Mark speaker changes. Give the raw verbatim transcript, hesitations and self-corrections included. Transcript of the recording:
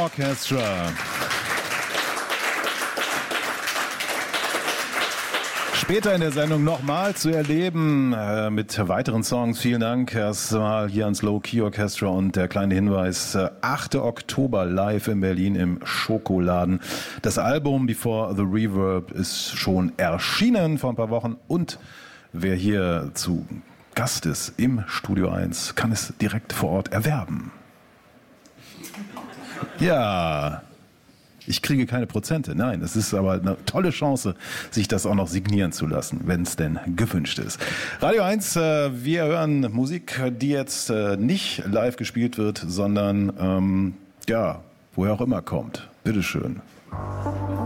Speaker 1: Orchestra. Später in der Sendung nochmal zu erleben äh, mit weiteren Songs. Vielen Dank erstmal hier ans Low Key Orchestra und der kleine Hinweis, äh, achter Oktober live in Berlin im Schokoladen. Das Album Before the Reverb ist schon erschienen vor ein paar Wochen und wer hier zu Gast ist im Studio eins, kann es direkt vor Ort erwerben. Ja... Ich kriege keine Prozente. Nein, es ist aber eine tolle Chance, sich das auch noch signieren zu lassen, wenn es denn gewünscht ist. Radio eins, äh, wir hören Musik, die jetzt äh, nicht live gespielt wird, sondern ähm, ja, woher auch immer kommt. Bitteschön.